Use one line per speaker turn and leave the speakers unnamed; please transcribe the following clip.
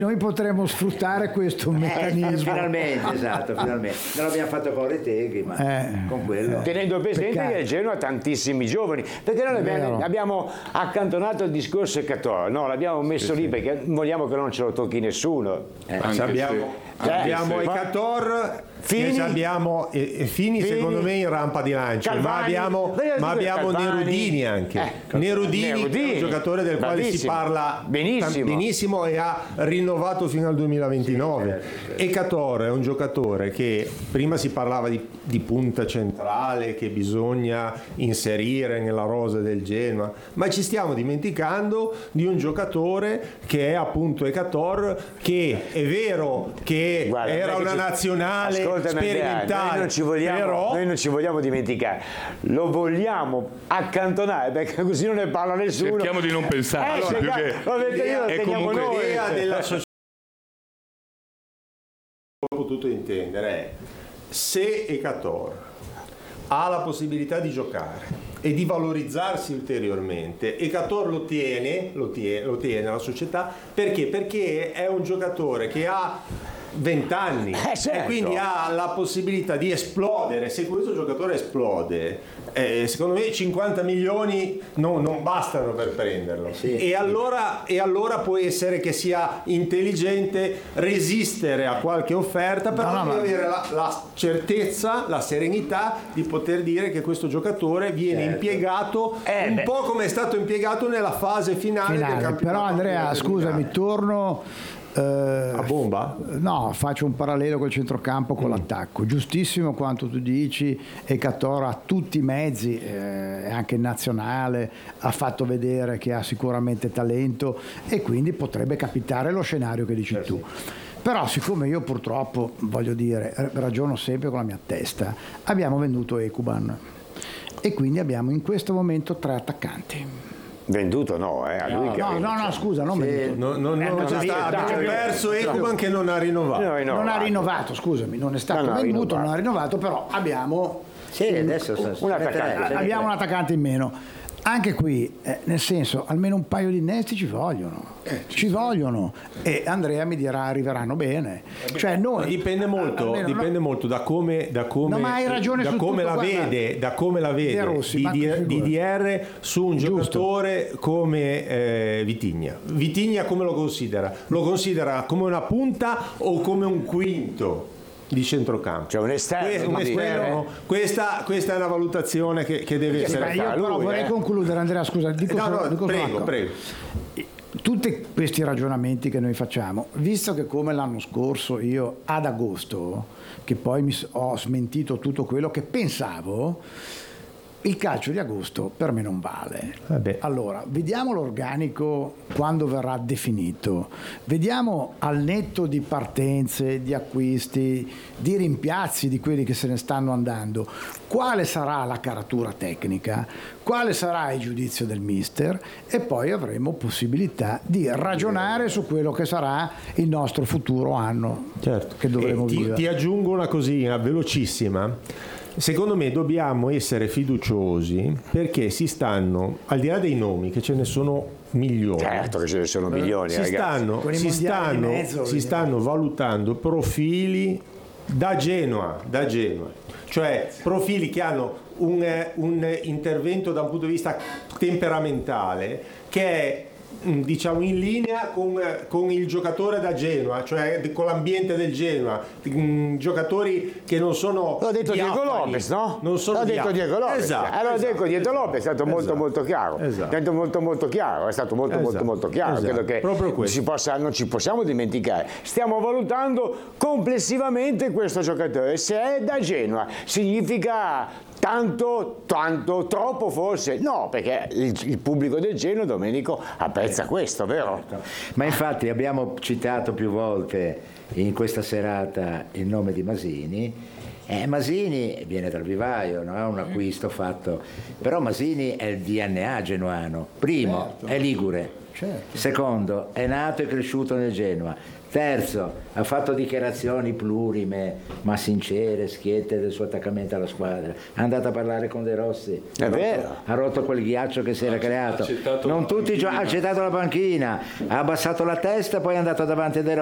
noi potremmo sfruttare questo meccanismo.
Finalmente, esatto, finalmente. Non l'abbiamo fatto con Retegui, ma con quello.
Tenendo presente che il Genoa ha tantissimi giovani, perché noi abbiamo accantonato il discorso Ecatore, no, l'abbiamo messo lì perché vogliamo che non ce lo tocchi nessuno.
Abbiamo Ecatore, abbiamo Fini secondo me in rampa di lancio,
Calvani,
ma abbiamo Nerudini anche. Nerudini è un giocatore del quale si parla benissimo e ha rinnovato fino al 2029. Ecatore è un giocatore che prima si parlava di punta centrale che bisogna inserire nella rosa del Genoa, ma ci stiamo dimenticando di un giocatore che è appunto Ecatore, che è vero che era una nazionale sperimentale,
noi non ci vogliamo dimenticare, lo vogliamo accantonare perché così non ne parla nessuno.
Cerchiamo di non pensare,
l'idea della società ho potuto intendere è: se Ecatore ha la possibilità di giocare e di valorizzarsi ulteriormente, Ecatore lo tiene la società perché è un giocatore che ha 20 anni
certo.
E quindi ha la possibilità di esplodere. Se questo giocatore esplode, secondo me 50 milioni non bastano per prenderlo, e allora può essere che sia intelligente resistere a qualche offerta, però deve avere la certezza, la serenità di poter dire che questo giocatore viene impiegato un po' come è stato impiegato nella fase finale del campionato.
Però Andrea, scusami, torno
a bomba?
No, faccio un parallelo col centrocampo con l'attacco. Giustissimo quanto tu dici, Ecatore ha tutti i mezzi, anche in nazionale ha fatto vedere che ha sicuramente talento e quindi potrebbe capitare lo scenario che dici tu. Però siccome io purtroppo, voglio dire, ragiono sempre con la mia testa, abbiamo venduto Ekuban e quindi abbiamo in questo momento 3 attaccanti.
Venduto no, a lui che
scusa, non venduto.
Abbiamo perso Ekuban che non ha rinnovato.
Non ha rinnovato, scusami, non è stato venduto, non ha rinnovato, però abbiamo abbiamo un attaccante in meno. Anche qui, nel senso, almeno un paio di innesti ci vogliono. E Andrea mi dirà arriveranno bene. Cioè noi,
dipende molto da come la vede
Rossi,
DDR su un giocatore come Vitinha. Vitinha come lo considera? Lo considera come una punta o come un quinto di centrocampo?
Cioè un esterno.
Questa è una valutazione che deve essere fatta.
Io però vorrei concludere, Andrea, scusa,
prego.
Tutti questi ragionamenti che noi facciamo, visto che come l'anno scorso io ad agosto, che poi ho smentito tutto quello che pensavo, il calcio di agosto per me non vale. Allora, vediamo l'organico quando verrà definito, vediamo al netto di partenze, di acquisti, di rimpiazzi di quelli che se ne stanno andando, quale sarà la caratura tecnica, quale sarà il giudizio del mister, e poi avremo possibilità di ragionare su quello che sarà il nostro futuro anno, che dovremo vivere.
Ti aggiungo una cosina velocissima. Secondo me dobbiamo essere fiduciosi perché si stanno, al di là dei nomi, che ce ne sono milioni.
Certo che ce ne sono milioni,
si stanno valutando profili da Genoa, cioè profili che hanno un intervento da un punto di vista temperamentale che è, diciamo, in linea con il giocatore da Genoa, cioè con l'ambiente del Genoa, giocatori che non sono.
L'ha detto Diego Lopez, no?
Non sono.
L'ha detto Diego Lopez.
Esatto.
Diego Lopez è stato molto chiaro.
Esatto.
Molto chiaro, è stato molto chiaro.
Esatto.
Credo che
non
ci possiamo dimenticare. Stiamo valutando complessivamente questo giocatore. Se è da Genoa, significa tanto, troppo forse? No, perché il pubblico del Genoa, Domenico, apprezza questo, vero?
Ma infatti abbiamo citato più volte in questa serata il nome di Masini Masini viene dal vivaio, non è un acquisto fatto, però Masini è il DNA genuano. Primo, certo, è ligure, certo. Secondo, è nato e cresciuto nel Genoa. Terzo, ha fatto dichiarazioni plurime ma sincere, schiette del suo attaccamento alla squadra. È andato a parlare con De Rossi, ha rotto quel ghiaccio che si era creato. Non tutti ha accettato la panchina, ha abbassato la testa, poi è andato davanti a De Rossi.